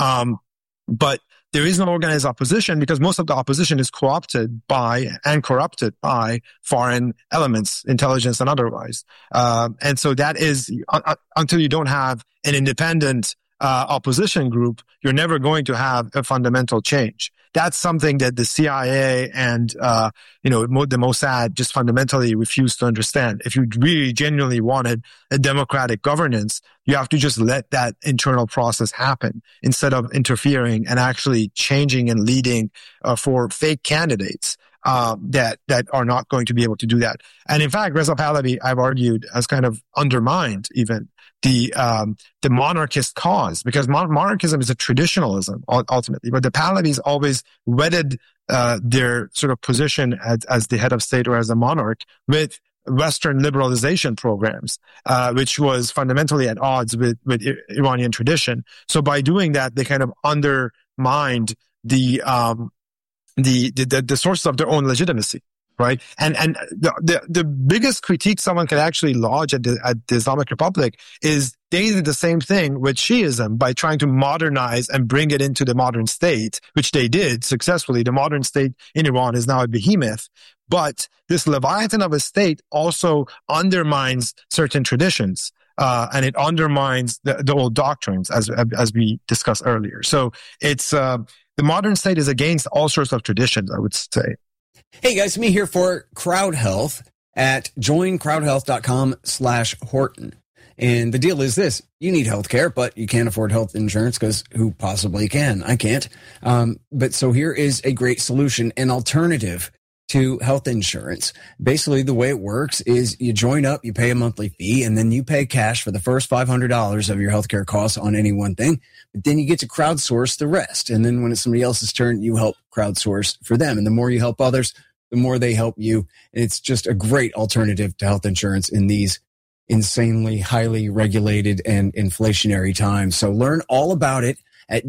But there is no organized opposition because most of the opposition is co-opted by and corrupted by foreign elements, intelligence and otherwise. And so that is, until you don't have an independent opposition group, you're never going to have a fundamental change. That's something that the CIA and, the Mossad just fundamentally refuse to understand. If you really genuinely wanted a democratic governance, you have to just let that internal process happen instead of interfering and actually changing and leading for fake candidates that are not going to be able to do that. And in fact, Reza Pahlavi, I've argued, has kind of undermined even the monarchist cause, because monarchism is a traditionalism ultimately, but the Pahlavis always wedded their sort of position as the head of state or as a monarch with Western liberalization programs, which was fundamentally at odds with Iranian tradition. So by doing that, they kind of undermined the sources of their own legitimacy. Right. And the biggest critique someone can actually lodge at the Islamic Republic is they did the same thing with Shiism by trying to modernize and bring it into the modern state, which they did successfully. The modern state in Iran is now a behemoth. But this Leviathan of a state also undermines certain traditions, and it undermines the old doctrines, as we discussed earlier. So it's the modern state is against all sorts of traditions, I would say. Hey guys, me here for Crowd Health at joincrowdhealth.com/Horton. And the deal is this: you need healthcare, but you can't afford health insurance because who possibly can? I can't. But so here is a great solution, an alternative to health insurance. Basically, the way it works is you join up, you pay a monthly fee, and then you pay cash for the first $500 of your healthcare costs on any one thing. But then you get to crowdsource the rest. And then when it's somebody else's turn, you help crowdsource for them. And the more you help others, the more they help you. It's just a great alternative to health insurance in these insanely highly regulated and inflationary times. So learn all about it at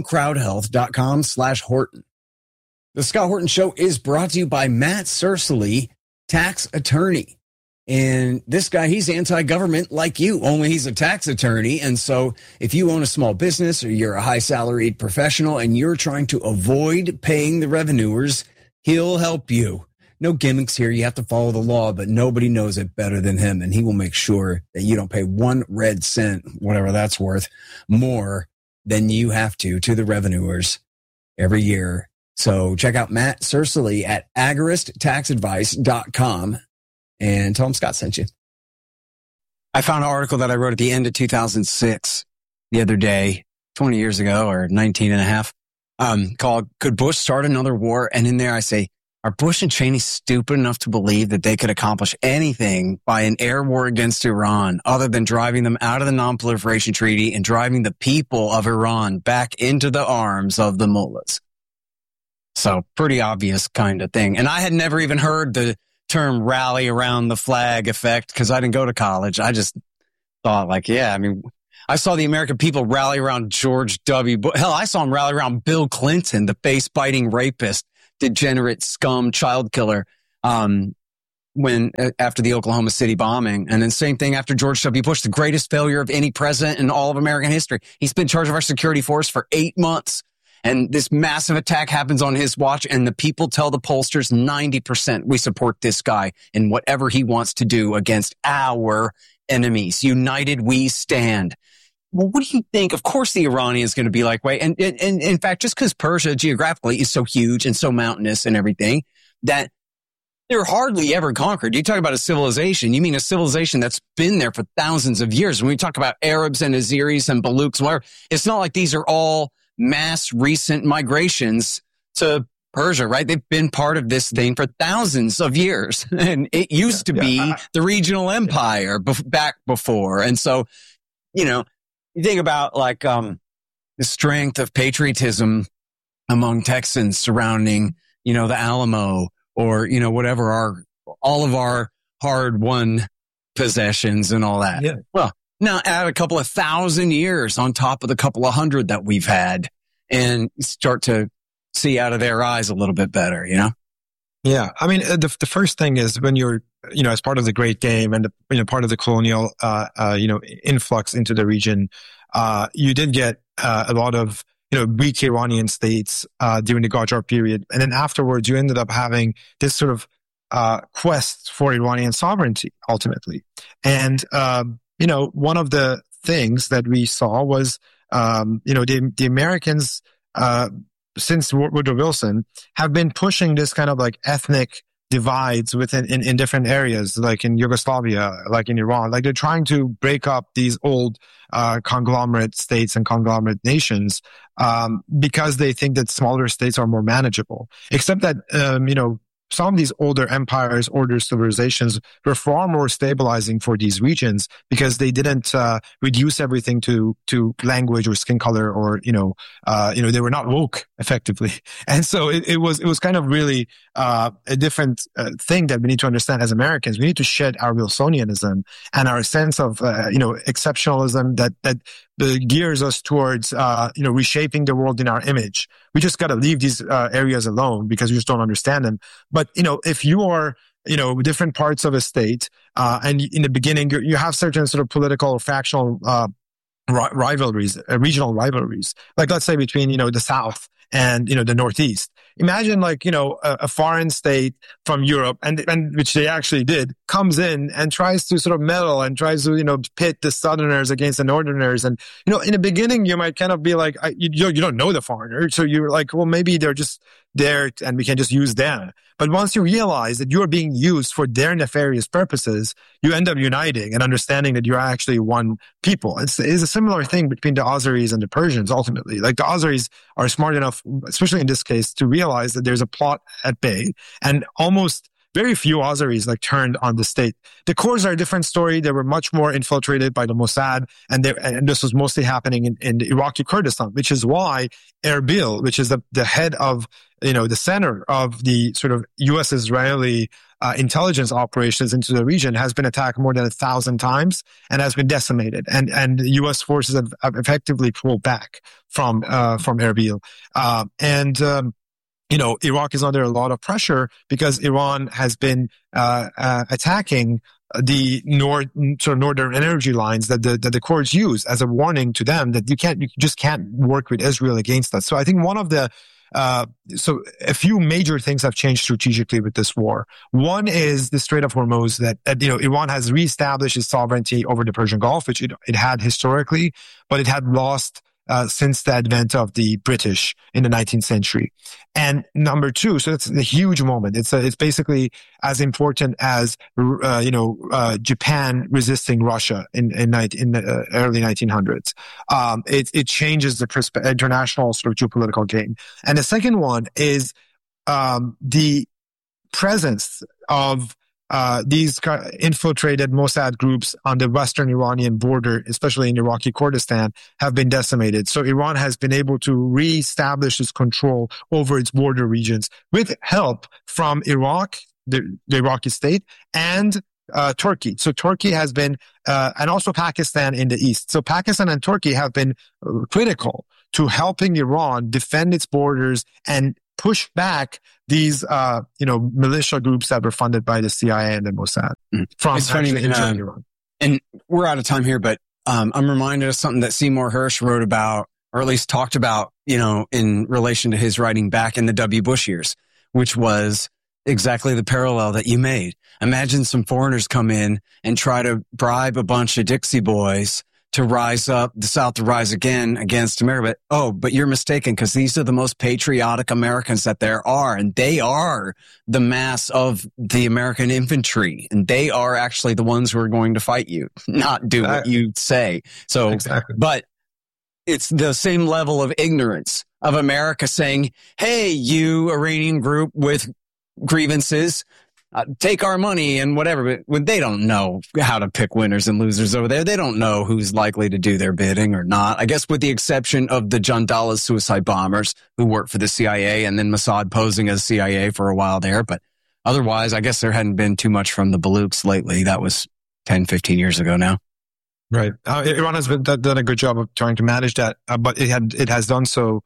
joincrowdhealth.com/Horton. The Scott Horton Show is brought to you by Matt Searsley, tax attorney. And this guy, he's anti-government like you, only he's a tax attorney. And so if you own a small business or you're a high salaried professional and you're trying to avoid paying the revenuers, he'll help you. No gimmicks here. You have to follow the law, but nobody knows it better than him. And he will make sure that you don't pay 1 red cent, whatever that's worth, more than you have to the revenuers every year. So check out Matt Searsley at agoristtaxadvice.com and tell him Scott sent you. I found an article that I wrote at the end of 2006 the other day, 20 years ago or 19 and a half, called Could Bush Start Another War? And in there I are Bush and Cheney stupid enough to believe that they could accomplish anything by an air war against Iran other than driving them out of the non-proliferation treaty and driving the people of Iran back into the arms of the mullahs? So pretty obvious kind of thing. And I had never even heard the term rally around the flag effect because I didn't go to college. I just thought like, yeah, I mean, I saw the American people rally around George W. Bush. Hell, I saw them rally around Bill Clinton, the face-biting rapist, degenerate scum, child killer, after the Oklahoma City bombing. And then same thing after George W. Bush, the greatest failure of any president in all of American history. He's been in charge of our security force for 8 months. And this massive attack happens on his watch, and the people tell the pollsters 90% we support this guy in whatever he wants to do against our enemies. United we stand. Well, what do you think? Of course, the Iranians going to be like, wait, and in fact, just because Persia geographically is so huge and so mountainous and everything, that they're hardly ever conquered. You talk about a civilization, you mean a civilization that's been there for thousands of years. When we talk about Arabs and Azeris and Baluchs, whatever, it's not like these are all mass recent migrations to Persia, right? They've been part of this thing for thousands of years. And it used to be the regional empire back before. And so, you know, you think about like the strength of patriotism among Texans surrounding, you know, the Alamo or, you know, whatever all of our hard-won possessions and all that. Yeah. Well, now add a couple of 1,000 years on top of the couple of 100 that we've had and start to see out of their eyes a little bit better, you know? Yeah. I mean, the first thing is when you're, you know, as part of the Great Game and, part of the colonial, influx into the region, you did get a lot of, weak Iranian states during the Qajar period. And then afterwards, you ended up having this sort of quest for Iranian sovereignty, ultimately. And, one of the things that we saw was, the Americans, since Woodrow Wilson, have been pushing this kind of like ethnic divides in different areas, like in Yugoslavia, like in Iran. Like they're trying to break up these old conglomerate states and conglomerate nations because they think that smaller states are more manageable. Except that, some of these older empires, older civilizations were far more stabilizing for these regions because they didn't reduce everything to language or skin color or they were not woke effectively, and so it was kind of really a different thing that we need to understand as Americans. We need to shed our Wilsonianism and our sense of exceptionalism that gears us towards reshaping the world in our image. We just got to leave these areas alone because we just don't understand them. But if you are different parts of a state and in the beginning you have certain sort of political or factional rivalries, regional rivalries, like let's say between the South and the Northeast. Imagine a foreign state from Europe, and which they actually did, comes in and tries to sort of meddle and tries to pit the Southerners against the Northerners. And in the beginning you might kind of be like, you don't know the foreigner, so you're like, well, maybe they're just there and we can just use them. But once you realize that you're being used for their nefarious purposes, you end up uniting and understanding that you're actually one people. It's a similar thing between the Azeris and the Persians, ultimately. Like the Azeris are smart enough, especially in this case, to realize that there's a plot at bay, and almost very few Azeris turned on the state. The Kurds are a different story. They were much more infiltrated by the Mossad, and this was mostly happening in the Iraqi Kurdistan, which is why Erbil, which is the head of the center of the sort of U.S.-Israeli intelligence operations into the region, has been attacked more than 1,000 times and has been decimated. And the U.S. forces have effectively pulled back from Erbil. Iraq is under a lot of pressure because Iran has been attacking the northern energy lines that the Kurds use as a warning to them that you just can't work with Israel against us. So I think one of the so a few major things have changed strategically with this war. One is the Strait of Hormuz that Iran has reestablished its sovereignty over the Persian Gulf, which it had historically, but it had lost since the advent of the British in the 19th century. And number two, so it's a huge moment. It's basically as important as Japan resisting Russia in the early 1900s. It changes the international sort of geopolitical game. And the second one is the presence of these infiltrated Mossad groups on the western Iranian border, especially in Iraqi Kurdistan, have been decimated. So Iran has been able to reestablish its control over its border regions with help from Iraq, the Iraqi state, and Turkey. So Turkey has been, and also Pakistan in the east. So Pakistan and Turkey have been critical to helping Iran defend its borders and push back these, militia groups that were funded by the CIA and the Mossad. From it's funny, Iran. And we're out of time here, but I'm reminded of something that Seymour Hersh wrote about, or at least talked about, in relation to his writing back in the W. Bush years, which was exactly the parallel that you made. Imagine some foreigners come in and try to bribe a bunch of Dixie boys to rise up, the South to rise again against America. But you're mistaken, because these are the most patriotic Americans that there are, and they are the mass of the American infantry, and they are actually the ones who are going to fight you, not do what you say. So, exactly. But it's the same level of ignorance of America saying, hey, you Iranian group with grievances, take our money and whatever. But when they don't know how to pick winners and losers over there, they don't know who's likely to do their bidding or not. I guess with the exception of the Jandala suicide bombers who worked for the CIA, and then Mossad posing as CIA for a while there. But otherwise, I guess there hadn't been too much from the Baluchs lately. That was 10, 15 years ago now. Right. Iran has done a good job of trying to manage that, but it has done so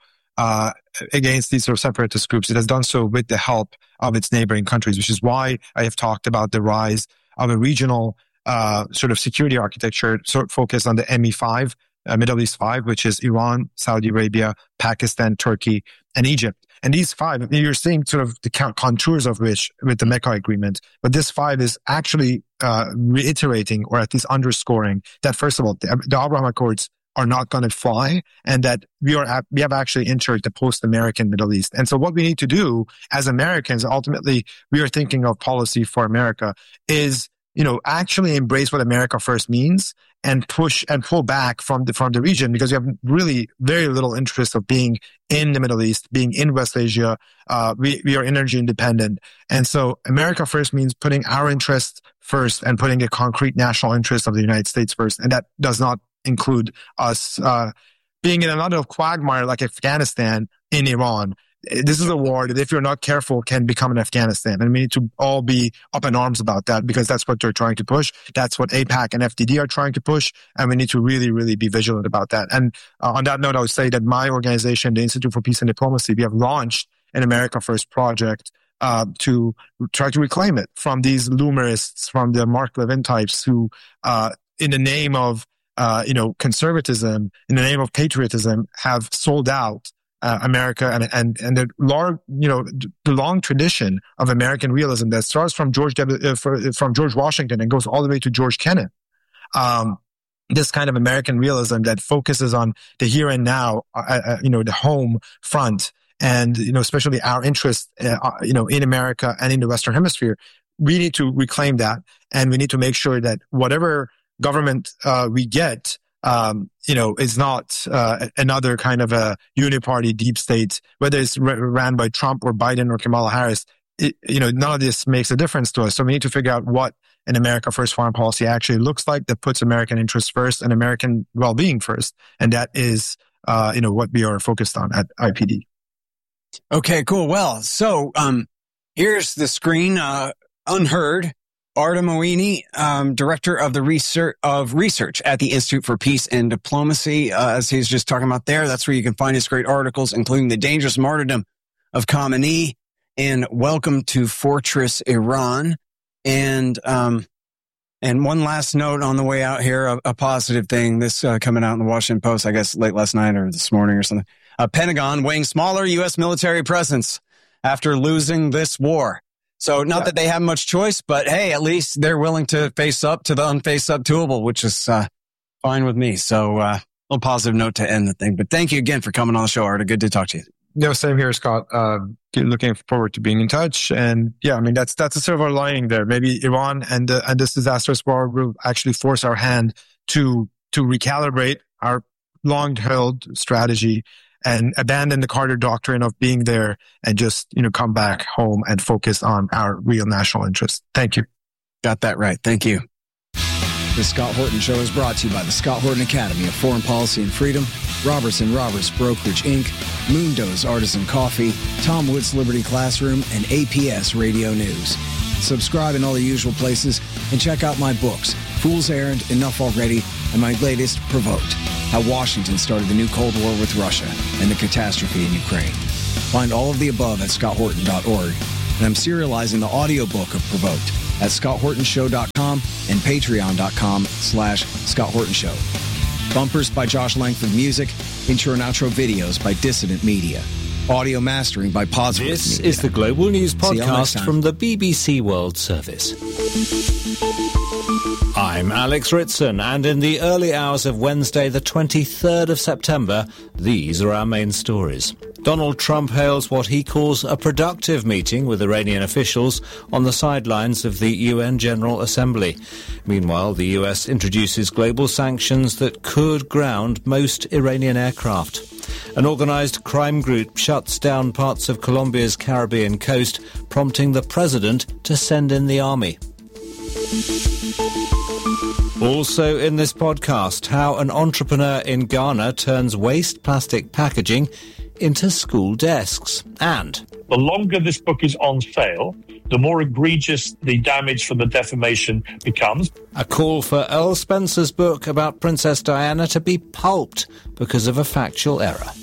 against these sort of separatist groups. It has done so with the help of its neighboring countries, which is why I have talked about the rise of a regional sort of security architecture focused on the ME5, Middle East 5, which is Iran, Saudi Arabia, Pakistan, Turkey, and Egypt. And these five, you're seeing sort of the contours of which with the Mecca Agreement, but this five is actually reiterating, or at least underscoring, that first of all, the Abraham Accords are not going to fly, and that we have actually entered the post-American Middle East. And so what we need to do as Americans, ultimately, we are thinking of policy for America, is, actually embrace what America first means and push and pull back from the region, because we have really very little interest of being in the Middle East, being in West Asia. We are energy independent. And so America first means putting our interests first and putting a concrete national interest of the United States first. And that does not include us being in another quagmire like Afghanistan in Iran. This is a war that, if you're not careful, can become an Afghanistan. And we need to all be up in arms about that, because that's what they're trying to push. That's what AIPAC and FDD are trying to push. And we need to really, really be vigilant about that. And on that note, I would say that my organization, the Institute for Peace and Diplomacy, we have launched an America First project to try to reclaim it from these loomerists, from the Mark Levin types who, in the name of conservatism, in the name of patriotism, have sold out America and the long tradition of American realism that starts from George Washington and goes all the way to George Kennan. This kind of American realism that focuses on the here and now, the home front, and especially our interest, in America and in the Western Hemisphere. We need to reclaim that, and we need to make sure that whatever government we get, is not another kind of a uniparty deep state, whether it's ran by Trump or Biden or Kamala Harris. None of this makes a difference to us. So we need to figure out what an America First foreign policy actually looks like, that puts American interests first and American well-being first. And that is, what we are focused on at IPD. Okay, cool. Well, so here's the screen. Unheard. Arda Moini, director of the research at the Institute for Peace and Diplomacy, as he's just talking about there. That's where you can find his great articles, including The Dangerous Martyrdom of Khamenei and Welcome to Fortress Iran. And one last note on the way out here, a positive thing. This coming out in the Washington Post, I guess late last night or this morning or something. Pentagon weighing smaller U.S. military presence after losing this war. So not that they have much choice, but hey, at least they're willing to face up to the unface up doable, which is fine with me. So a little positive note to end the thing. But thank you again for coming on the show, Arda. Good to talk to you. No, same here, Scott. Looking forward to being in touch. And yeah, I mean, that's a silver lining there. Maybe Iran and this disastrous war will actually force our hand to recalibrate our long-held strategy and abandon the Carter doctrine of being there and just, come back home and focus on our real national interests. Thank you. Got that right. Thank you. The Scott Horton Show is brought to you by the Scott Horton Academy of Foreign Policy and Freedom, Robertson Roberts Brokerage, Inc., Moondo's Artisan Coffee, Tom Wood's Liberty Classroom, and APS Radio News. Subscribe in all the usual places and check out my books, Fool's Errand, Enough Already, and my latest, Provoked, How Washington Started the New Cold War with Russia and the Catastrophe in Ukraine. Find all of the above at scotthorton.org, and I'm serializing the audiobook of Provoked at scotthortonshow.com and patreon.com/Scott Horton Show. Bumpers by Josh Langford Music, intro and outro videos by Dissident Media. Audio mastering by Podsworth This Media. is the Global News Podcast from the BBC World Service. I'm Alex Ritson, and in the early hours of Wednesday, the 23rd of September, these are our main stories. Donald Trump hails what he calls a productive meeting with Iranian officials on the sidelines of the UN General Assembly. Meanwhile, the US introduces global sanctions that could ground most Iranian aircraft. An organised crime group shuts down parts of Colombia's Caribbean coast, prompting the president to send in the army. Also in this podcast, how an entrepreneur in Ghana turns waste plastic packaging into school desks. And the longer this book is on sale, the more egregious the damage from the defamation becomes. A call for Earl Spencer's book about Princess Diana to be pulped because of a factual error.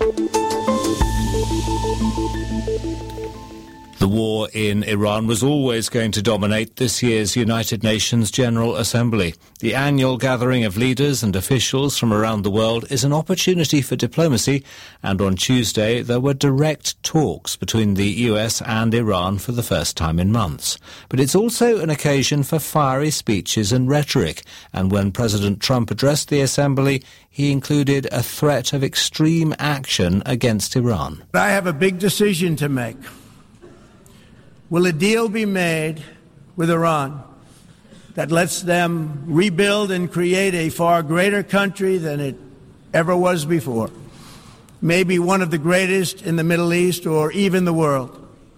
The war in Iran was always going to dominate this year's United Nations General Assembly. The annual gathering of leaders and officials from around the world is an opportunity for diplomacy, and on Tuesday there were direct talks between the US and Iran for the first time in months. But it's also an occasion for fiery speeches and rhetoric, and when President Trump addressed the Assembly, he included a threat of extreme action against Iran. I have a big decision to make. Will a deal be made with Iran that lets them rebuild and create a far greater country than it ever was before? Maybe one of the greatest in the Middle East or even the world?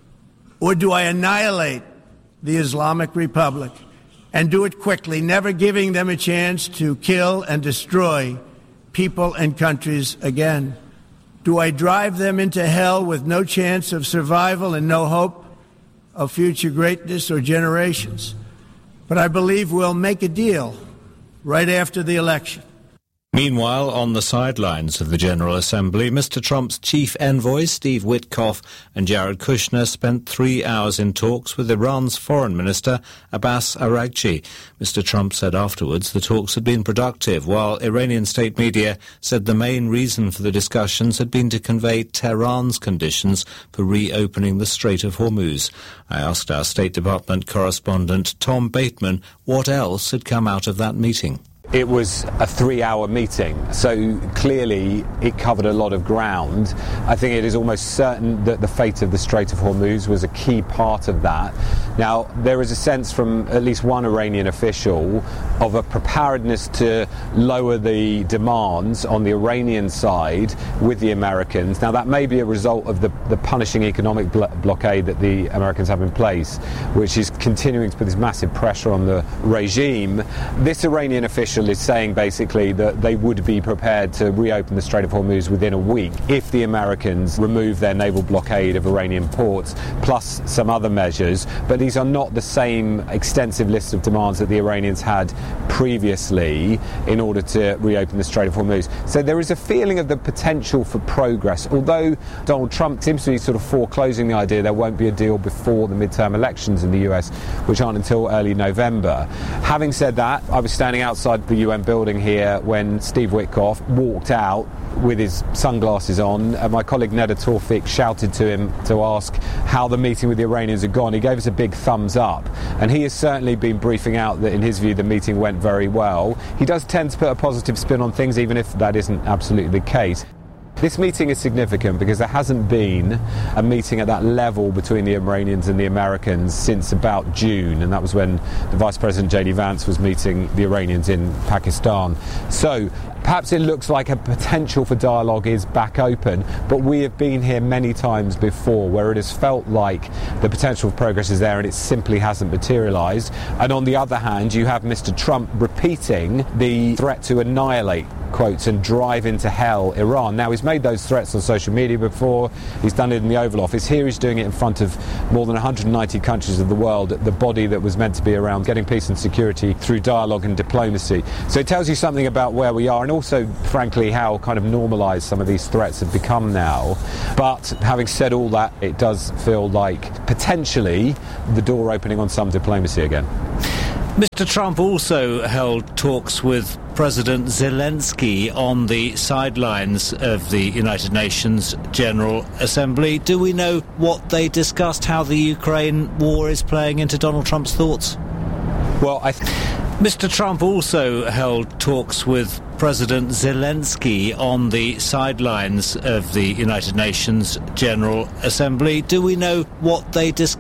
Or do I annihilate the Islamic Republic and do it quickly, never giving them a chance to kill and destroy people and countries again? Do I drive them into hell with no chance of survival and no hope of future greatness or generations? But I believe we'll make a deal right after the election. Meanwhile, on the sidelines of the General Assembly, Mr. Trump's chief envoy, Steve Witkoff, and Jared Kushner spent 3 hours in talks with Iran's foreign minister, Abbas Araghchi. Mr. Trump said afterwards the talks had been productive, while Iranian state media said the main reason for the discussions had been to convey Tehran's conditions for reopening the Strait of Hormuz. I asked our State Department correspondent, Tom Bateman, what else had come out of that meeting. It was a 3-hour meeting, so clearly it covered a lot of ground. I think it is almost certain that the fate of the Strait of Hormuz was a key part of that. Now, there is a sense from at least one Iranian official of a preparedness to lower the demands on the Iranian side with the Americans. Now, that may be a result of the punishing economic blockade that the Americans have in place, which is continuing to put this massive pressure on the regime. This Iranian official is saying basically that they would be prepared to reopen the Strait of Hormuz within a week if the Americans remove their naval blockade of Iranian ports, plus some other measures. But these are not the same extensive list of demands that the Iranians had previously in order to reopen the Strait of Hormuz. So there is a feeling of the potential for progress, although Donald Trump seems to be sort of foreclosing the idea there won't be a deal before the midterm elections in the US, which aren't until early November. Having said that, I was standing outside the UN building here when Steve Witkoff walked out with his sunglasses on, and my colleague Neda Tawfik shouted to him to ask how the meeting with the Iranians had gone. He gave us a big thumbs up, and he has certainly been briefing out that in his view the meeting went very well. He does tend to put a positive spin on things, even if that isn't absolutely the case. This meeting is significant because there hasn't been a meeting at that level between the Iranians and the Americans since about June, and that was when the Vice President J.D. Vance was meeting the Iranians in Pakistan. So perhaps it looks like a potential for dialogue is back open, but we have been here many times before where it has felt like the potential for progress is there and it simply hasn't materialised. And on the other hand, you have Mr. Trump repeating the threat to annihilate, quotes, and drive into hell Iran. Now, he's made those threats on social media before. He's done it in the Oval Office. Here he's doing it in front of more than 190 countries of the world, the body that was meant to be around getting peace and security through dialogue and diplomacy. So it tells you something about where we are and also, frankly, how kind of normalised some of these threats have become now. But having said all that, it does feel like potentially the door opening on some diplomacy again. Mr. Trump also held talks with President Zelensky on the sidelines of the United Nations General Assembly. Do we know what they discussed, how the Ukraine war is playing into Donald Trump's thoughts? Well, Mr. Trump also held talks with President Zelensky on the sidelines of the United Nations General Assembly. Do we know what they discussed?